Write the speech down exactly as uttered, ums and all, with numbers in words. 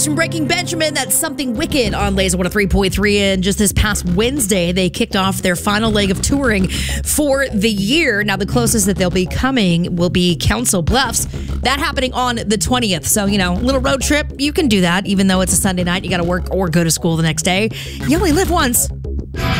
next from Breaking Benjamin. That's Something Wicked on Laser one oh three point three. And just this past Wednesday, they kicked off their final leg of touring for the year. Now, the closest that they'll be coming will be Council Bluffs. That happening on the twentieth. So, you know, a little road trip. You can do that, even though it's a Sunday night. You got to work or go to school the next day. You only live once.